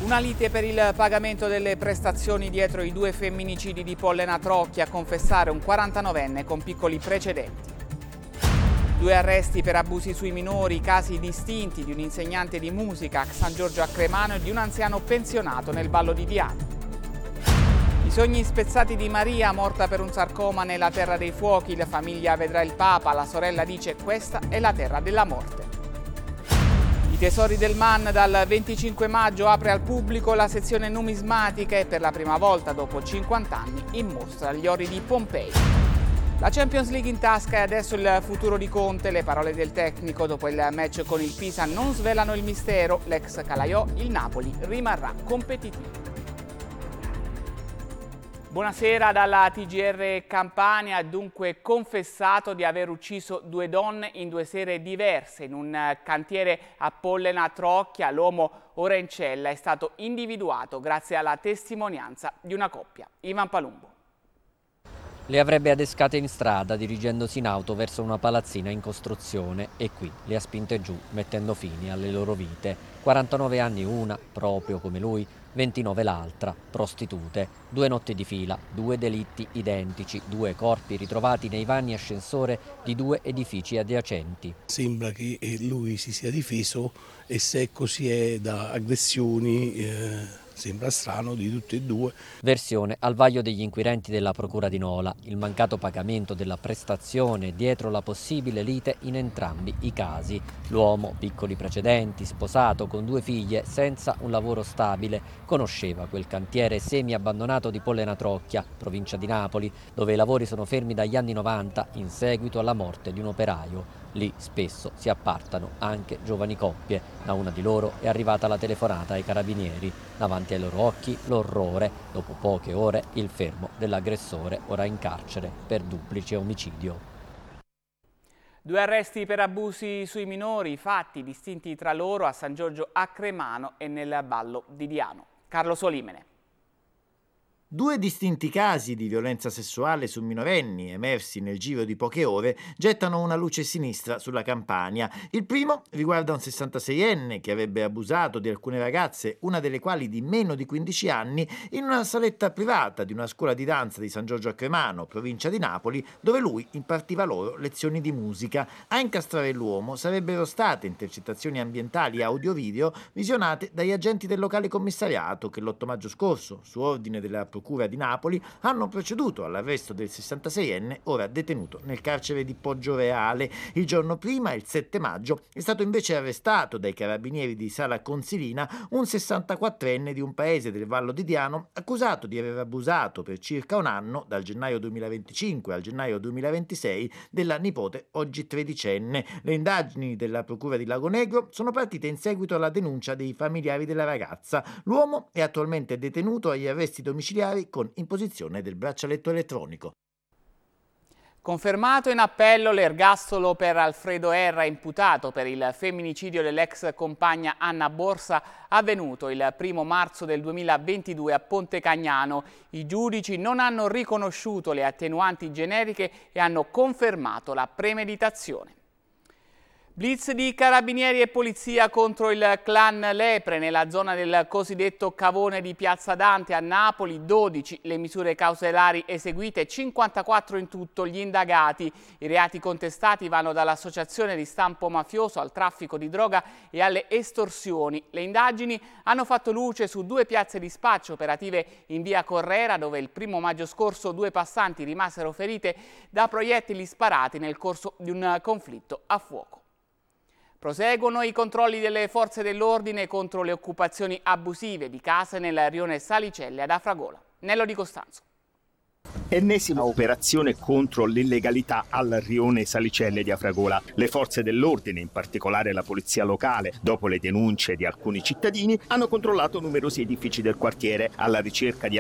Una lite per il pagamento delle prestazioni dietro i 2 femminicidi di Pollena Trocchia, a confessare un 49enne con piccoli precedenti. 2 arresti per abusi sui minori, casi distinti di un insegnante di musica a San Giorgio a Cremano e di un anziano pensionato nel Vallo di Diano. I sogni spezzati di Maria, morta per un sarcoma nella Terra dei Fuochi, la famiglia vedrà il Papa, la sorella dice questa è la terra della morte. I tesori del Man dal 25 maggio apre al pubblico la sezione numismatica e per la prima volta dopo 50 anni in mostra gli ori di Pompei. La Champions League in tasca e adesso il futuro di Conte, le parole del tecnico dopo il match con il Pisa non svelano il mistero, l'ex Calaiò, il Napoli rimarrà competitivo. Buonasera dalla TGR Campania. Dunque confessato di aver ucciso 2 donne in 2 sere diverse in un cantiere a Pollena Trocchia. L'uomo ora in cella è stato individuato grazie alla testimonianza di una coppia. Ivan Palumbo. Le avrebbe adescate in strada dirigendosi in auto verso una palazzina in costruzione e qui le ha spinte giù mettendo fine alle loro vite. 49 anni una, proprio come lui, 29 l'altra, prostitute. 2 notti di fila, 2 delitti identici, 2 corpi ritrovati nei vani ascensore di 2 edifici adiacenti. Sembra che lui si sia difeso e se così è da aggressioni sembra strano di tutti e 2. Versione al vaglio degli inquirenti della Procura di Nola, il mancato pagamento della prestazione dietro la possibile lite in entrambi i casi. L'uomo, piccoli precedenti, sposato con 2 figlie, senza un lavoro stabile, conosceva quel cantiere semi-abbandonato di Pollena Trocchia, provincia di Napoli, dove i lavori sono fermi dagli anni 90 in seguito alla morte di un operaio. Lì spesso si appartano anche giovani coppie. Da una di loro è arrivata la telefonata ai carabinieri. Davanti ai loro occhi l'orrore. Dopo poche ore il fermo dell'aggressore, ora in carcere per duplice omicidio. 2 arresti per abusi sui minori, fatti distinti tra loro a San Giorgio a Cremano e nel Vallo di Diano. Carlo Solimene. 2 distinti casi di violenza sessuale su minorenni emersi nel giro di poche ore gettano una luce sinistra sulla Campania. Il primo riguarda un 66enne che avrebbe abusato di alcune ragazze, una delle quali di meno di 15 anni, in una saletta privata di una scuola di danza di San Giorgio a Cremano, provincia di Napoli, dove lui impartiva loro lezioni di musica. A incastrare l'uomo sarebbero state intercettazioni ambientali audio-video visionate dagli agenti del locale commissariato che l'8 maggio scorso, su ordine della Procura di Napoli, hanno proceduto all'arresto del 66enne, ora detenuto nel carcere di Poggioreale. Il giorno prima, il 7 maggio, è stato invece arrestato dai carabinieri di Sala Consilina un 64enne di un paese del Vallo di Diano, accusato di aver abusato per circa un anno, dal gennaio 2025 al gennaio 2026, della nipote oggi 13enne. Le indagini della Procura di Lagonegro sono partite in seguito alla denuncia dei familiari della ragazza. L'uomo è attualmente detenuto agli arresti domiciliari con imposizione del braccialetto elettronico. Confermato in appello l'ergastolo per Alfredo R., imputato per il femminicidio dell'ex compagna Anna Borsa, avvenuto il 1 marzo del 2022 a Ponte Cagnano. I giudici non hanno riconosciuto le attenuanti generiche e hanno confermato la premeditazione. Blitz di carabinieri e polizia contro il clan Lepre nella zona del cosiddetto Cavone di Piazza Dante a Napoli. 12 le misure cautelari eseguite, 54 in tutto gli indagati. I reati contestati vanno dall'associazione di stampo mafioso al traffico di droga e alle estorsioni. Le indagini hanno fatto luce su 2 piazze di spaccio operative in via Correra, dove il 1 maggio scorso 2 passanti rimasero ferite da proiettili sparati nel corso di un conflitto a fuoco. Proseguono i controlli delle forze dell'ordine contro le occupazioni abusive di case nel rione Salicelle ad Afragola. Nello Di Costanzo. Ennesima operazione contro l'illegalità al rione Salicelle di Afragola. Le forze dell'ordine, in particolare la polizia locale, dopo le denunce di alcuni cittadini, hanno controllato numerosi edifici del quartiere alla ricerca di